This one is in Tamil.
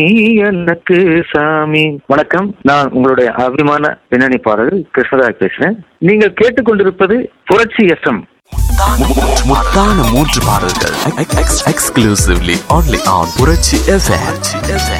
நீ எனக்கு சாமி. வணக்கம், நான் உங்களுடைய அபிமான பின்னணி பாடகர் கிருஷ்ணராஜ் பேசுறேன். நீங்கள் கேட்டுக்கொண்டிருப்பது புரட்சி FM. முத்தான 3 பாடல்கள் எக்ஸ்க்ளூசிவ்லி only on புரட்சி FM.